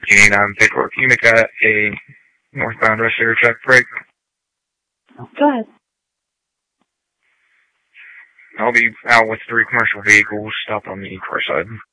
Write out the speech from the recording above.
You need paperwork. Can you make a northbound rush hour traffic break? Go ahead. I'll be out with 3 commercial vehicles. Stop on the car side.